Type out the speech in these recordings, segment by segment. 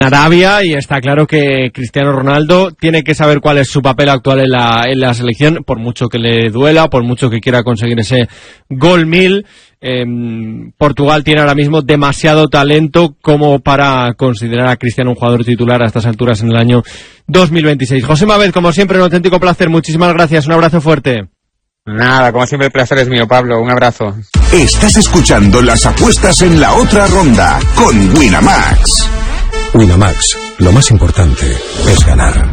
Arabia, y está claro que Cristiano Ronaldo tiene que saber cuál es su papel actual en la selección, por mucho que le duela, por mucho que quiera conseguir ese gol 1000. Portugal tiene ahora mismo demasiado talento como para considerar a Cristiano un jugador titular a estas alturas en el año 2026. José Mávez, como siempre, un auténtico placer. Muchísimas gracias. Un abrazo fuerte. Nada, como siempre el placer es mío, Pablo. Un abrazo. Estás escuchando las apuestas en la otra ronda con Winamax. Winamax, lo más importante es ganar.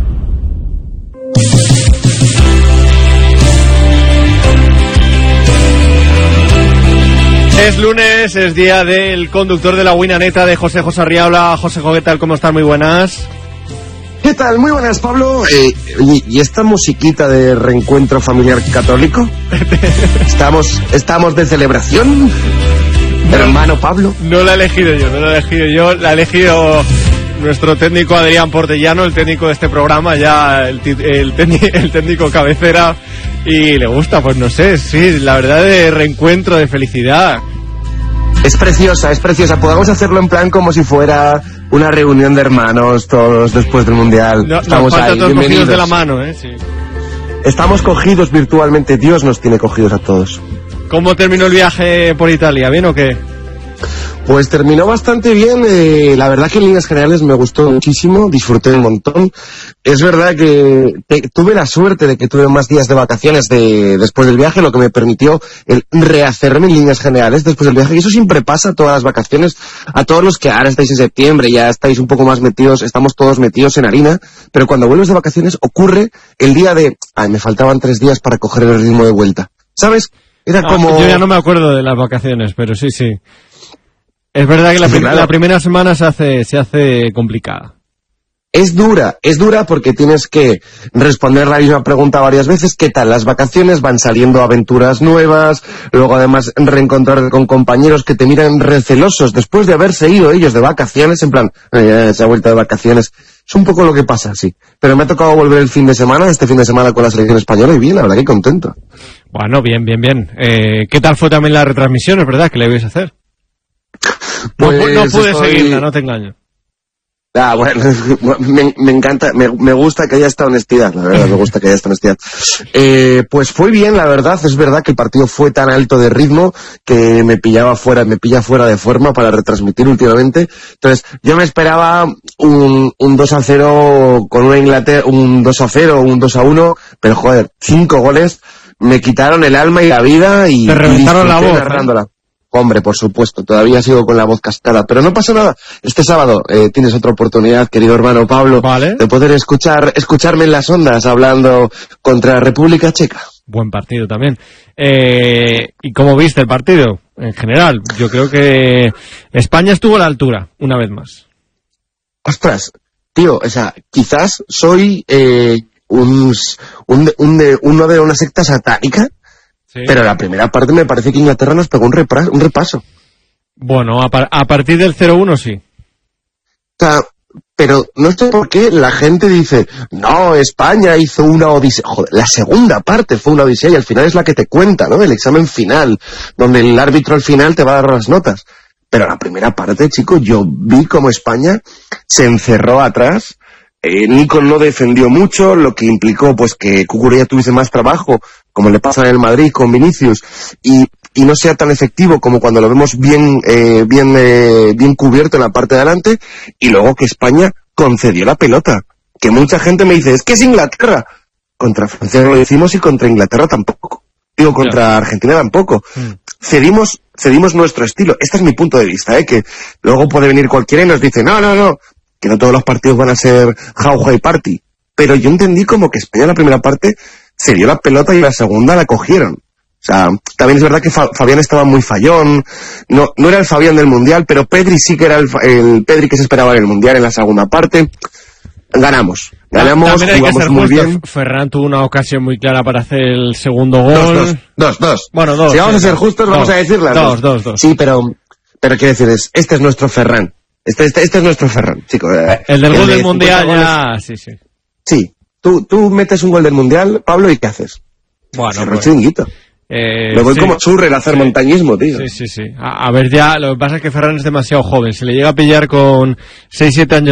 Es lunes, es día del conductor de la Winaneta, de José Arriaula. José, ¿qué tal? ¿Cómo estás? Muy buenas. ¿Qué tal? Muy buenas, Pablo. ¿Y esta musiquita de reencuentro familiar católico? ¿Estamos de celebración? No, hermano Pablo. No la he elegido yo, la ha elegido nuestro técnico Adrián Portellano, el técnico de este programa, ya el técnico cabecera, y le gusta, pues no sé, sí, la verdad, de reencuentro, de felicidad. Es preciosa. Podemos hacerlo en plan como si fuera una reunión de hermanos todos después del Mundial. No, estamos ahí, todos cogidos de la mano, sí. Estamos cogidos virtualmente, Dios nos tiene cogidos a todos. ¿Cómo terminó el viaje por Italia? ¿Bien o qué? Pues terminó bastante bien, la verdad que en líneas generales me gustó muchísimo, disfruté un montón. Es verdad que tuve la suerte de que tuve más días de vacaciones después del viaje, lo que me permitió el rehacerme en líneas generales después del viaje, y eso siempre pasa todas las vacaciones, a todos los que ahora estáis en septiembre, ya estáis un poco más metidos, estamos todos metidos en harina, pero cuando vuelves de vacaciones ocurre el día de, me faltaban 3 días para coger el ritmo de vuelta, ¿sabes? Era como... Yo ya no me acuerdo de las vacaciones, pero sí. Es verdad que la primera semana se hace complicada. Es dura porque tienes que responder la misma pregunta varias veces. ¿Qué tal las vacaciones? Van saliendo aventuras nuevas, luego además reencontrar con compañeros que te miran recelosos después de haberse ido ellos de vacaciones, en plan, se ha vuelto de vacaciones. Es un poco lo que pasa, sí. Pero me ha tocado volver este fin de semana con la selección española, y bien, la verdad que contento. Bueno, bien. ¿Qué tal fue también la retransmisión? Es verdad que le vais a hacer. Pues no pude seguirla, no te engaño. Bueno, me encanta, me gusta que haya esta honestidad, la verdad, me gusta que haya esta honestidad. Pues fue bien, la verdad, es verdad que el partido fue tan alto de ritmo que me pilla fuera de forma para retransmitir últimamente. Entonces, yo me esperaba un 2-0 con una Inglaterra, un 2-0, un 2-1, pero joder, 5 goles me quitaron el alma y la vida y... Te reventaron la voz, narrándola. Hombre, por supuesto, todavía sigo con la voz cascada, pero no pasa nada. Este sábado tienes otra oportunidad, querido hermano Pablo, ¿vale?, de poder escucharme en las ondas hablando contra República Checa. Buen partido también. ¿Y cómo viste el partido? En general, yo creo que España estuvo a la altura, una vez más. Ostras, tío, o sea, quizás soy uno de una secta satánica. Sí. Pero la primera parte me parece que Inglaterra nos pegó un repaso. Bueno, a partir del 0-1 sí. O sea, pero no sé por qué la gente dice, no, España hizo una odisea. Joder, la segunda parte fue una odisea y al final es la que te cuenta, ¿no? El examen final, donde el árbitro al final te va a dar las notas. Pero la primera parte, chico, yo vi como España se encerró atrás. Nico no defendió mucho, lo que implicó pues que Cucurella tuviese más trabajo, como le pasa en el Madrid con Vinicius, y no sea tan efectivo como cuando lo vemos bien cubierto en la parte de adelante, y luego que España concedió la pelota, que mucha gente me dice, es que es Inglaterra. Contra Francia no lo decimos y contra Inglaterra tampoco. Digo, contra Argentina tampoco. Cedimos nuestro estilo. Este es mi punto de vista, que luego puede venir cualquiera y nos dice, no, que no todos los partidos van a ser jauja y party, pero yo entendí como que España en la primera parte se dio la pelota y la segunda la cogieron. O sea, también es verdad que Fabián estaba muy fallón, no era el Fabián del Mundial, pero Pedri sí que era el Pedri que se esperaba en el Mundial en la segunda parte. Ganamos, jugamos muy bien. Ferran tuvo una ocasión muy clara para hacer el segundo gol. Dos. Bueno, 2. Si vamos a ser justos, vamos a decirlas. Dos. Sí, pero quiero decir, este es nuestro Ferran. Este es nuestro Ferran, chico. El del gol del Mundial ya... Sí. Sí. Tú metes un gol del Mundial, Pablo, ¿y qué haces? Bueno, chiringuito. Me voy como Churre a hacer montañismo, tío. Sí. A ver, ya, lo que pasa es que Ferran es demasiado joven. Se le llega a pillar con 6-7 años